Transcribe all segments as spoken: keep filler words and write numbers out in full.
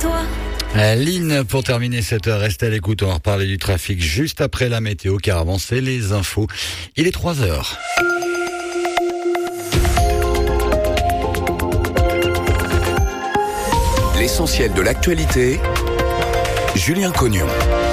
toi. Lynn, pour terminer cette heure, restez à l'écoute. On va reparler du trafic juste après la météo, car avant c'est les infos. Il est trois heures. L'essentiel de l'actualité, Julien Cognon.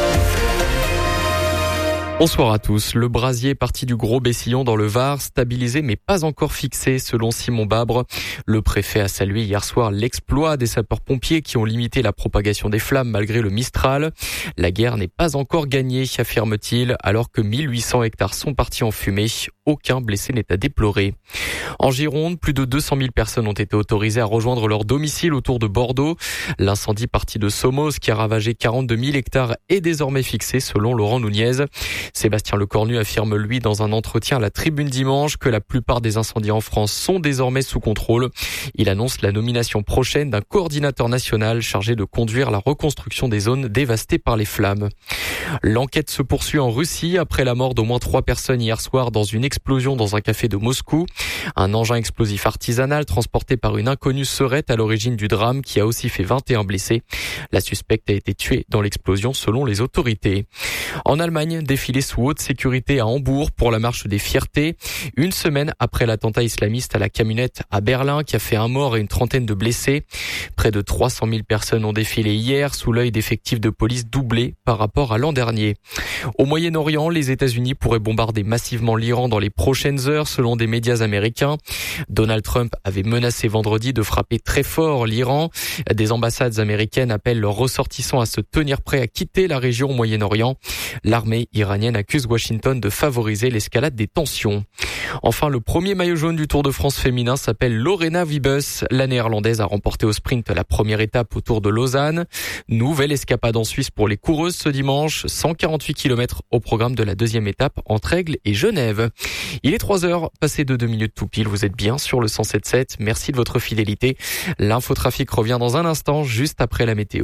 Bonsoir à tous. Le brasier parti du Gros Bessillon dans le Var, stabilisé mais pas encore fixé selon Simon Babre. Le préfet a salué hier soir l'exploit des sapeurs-pompiers qui ont limité la propagation des flammes malgré le Mistral. La guerre n'est pas encore gagnée, affirme-t-il, alors que mille huit cents hectares sont partis en fumée. Aucun blessé n'est à déplorer. En Gironde, plus de deux cent mille personnes ont été autorisées à rejoindre leur domicile autour de Bordeaux. L'incendie parti de Somos, qui a ravagé quarante-deux mille hectares, est désormais fixé selon Laurent Nunez. Sébastien Lecornu affirme, lui, dans un entretien à la Tribune dimanche, que la plupart des incendies en France sont désormais sous contrôle. Il annonce la nomination prochaine d'un coordinateur national chargé de conduire la reconstruction des zones dévastées par les flammes. L'enquête se poursuit en Russie après la mort d'au moins trois personnes hier soir dans une explosion dans un café de Moscou. Un engin explosif artisanal transporté par une inconnue serait à l'origine du drame qui a aussi fait vingt et un blessés. La suspecte a été tuée dans l'explosion selon les autorités. En Allemagne, défilé sous haute sécurité à Hambourg pour la marche des fiertés. Une semaine après l'attentat islamiste à la camionnette à Berlin qui a fait un mort et une trentaine de blessés. Près de trois cent mille personnes ont défilé hier sous l'œil d'effectifs de police doublés par rapport à l'an dernier. Au Moyen-Orient, les États-Unis pourraient bombarder massivement l'Iran dans les prochaines heures selon des médias américains. Donald Trump avait menacé vendredi de frapper très fort l'Iran. Des ambassades américaines appellent leurs ressortissants à se tenir prêts à quitter la région au Moyen-Orient. L'armée iranienne accuse Washington de favoriser l'escalade des tensions. Enfin, le premier maillot jaune du Tour de France féminin s'appelle Lorena Wiebes. La néerlandaise a remporté au sprint la première étape au Tour de Lausanne. Nouvelle escapade en Suisse pour les coureuses ce dimanche. cent quarante-huit kilomètres au programme de la deuxième étape entre Aigle et Genève. Il est trois heures, passé de deux minutes tout pile. Vous êtes bien sur le cent sept virgule sept. Merci de votre fidélité. L'infotrafic revient dans un instant, juste après la météo.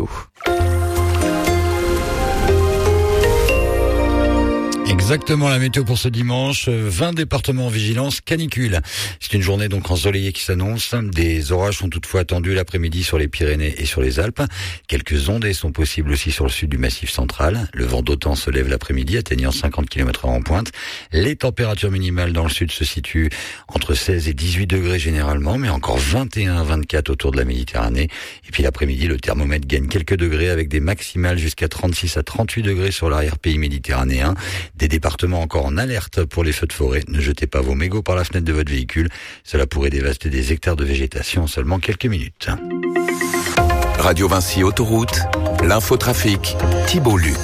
Exactement, la météo pour ce dimanche, vingt départements en vigilance canicule. C'est une journée donc ensoleillée qui s'annonce. Des orages sont toutefois attendus l'après-midi sur les Pyrénées et sur les Alpes. Quelques ondées sont possibles aussi sur le sud du Massif central. Le vent d'OTAN se lève l'après-midi, atteignant cinquante kilomètres heure en pointe. Les températures minimales dans le sud se situent entre seize et dix-huit degrés généralement, mais encore vingt et un à vingt-quatre autour de la Méditerranée. Et puis l'après-midi, le thermomètre gagne quelques degrés avec des maximales jusqu'à trente-six à trente-huit degrés sur l'arrière-pays méditerranéen. Des départements encore en alerte pour les feux de forêt. Ne jetez pas vos mégots par la fenêtre de votre véhicule. Cela pourrait dévaster des hectares de végétation en seulement quelques minutes. Radio Vinci Autoroute, l'infotrafic, Thibault Luc.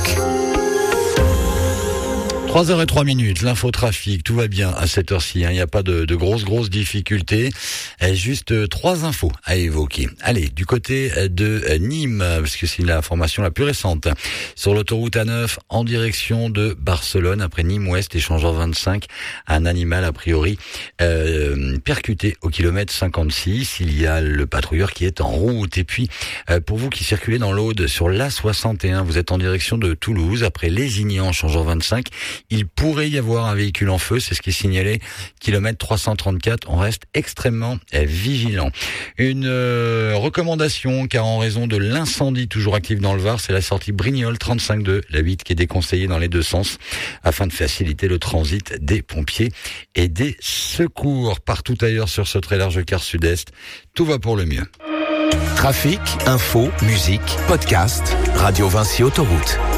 trois heures et trois minutes, l'infotrafic, tout va bien à cette heure-ci, hein. Il n'y a pas de, de grosses, grosses difficultés. Juste euh, trois infos à évoquer. Allez, du côté de euh, Nîmes, parce que c'est l'information la plus récente. Sur l'autoroute A neuf, en direction de Barcelone, après Nîmes-Ouest, échangeant vingt-cinq, un animal a priori euh, percuté au kilomètre cinquante-six. Il y a le patrouilleur qui est en route. Et puis, euh, pour vous qui circulez dans l'Aude, sur l'A soixante et un, vous êtes en direction de Toulouse, après Lézignan, changeant vingt-cinq. Il pourrait y avoir un véhicule en feu, c'est ce qui est signalé, kilomètre trois cent trente-quatre, on reste extrêmement vigilant. Une euh, recommandation, car en raison de l'incendie toujours actif dans le Var, c'est la sortie Brignoles trente-cinq deux, la huit qui est déconseillée dans les deux sens, afin de faciliter le transit des pompiers et des secours. Partout ailleurs sur ce très large quart sud-est, tout va pour le mieux. Trafic, info, musique, podcast, Radio Vinci Autoroute.